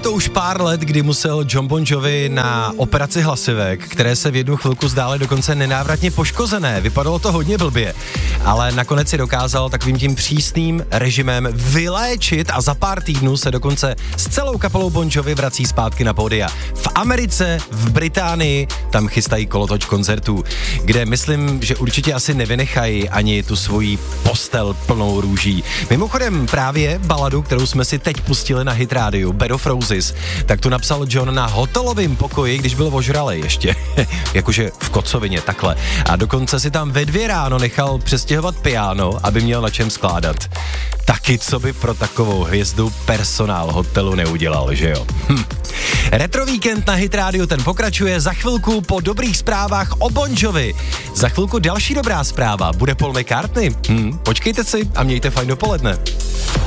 to už pár let, kdy musel Jon Bon Jovi na operaci hlasivek, které se v jednu chvilku zdály dokonce nenávratně poškozené. Vypadalo to hodně blbě, ale nakonec si dokázal takovým tím přísným režimem vyléčit a za pár týdnů se dokonce s celou kapelou Bon Jovi vrací zpátky na pódia. V Americe, v Británii, tam chystají kolotoč koncertů, kde myslím, že určitě asi nevynechají ani tu svoji postel plnou růží. Mimochodem právě baladu, kterou jsme si teď pustili na Hit rádiu, Bed of Roses, tak tu napsal John na hotelovém pokoji, když byl ožralej ještě. Jakože v kocovině, takhle. A dokonce si tam ve 2 ráno nechal přestěhovat piano, aby měl na čem skládat. Taky co by pro takovou hvězdu personál hotelu neudělal, že jo? Retro víkend na Hit rádiu, ten pokračuje za chvilku po dobrých zprávách o Bon Jovi. Za chvilku další dobrá zpráva, bude Paul McCartney. Počkejte si a mějte fajn dopoledne.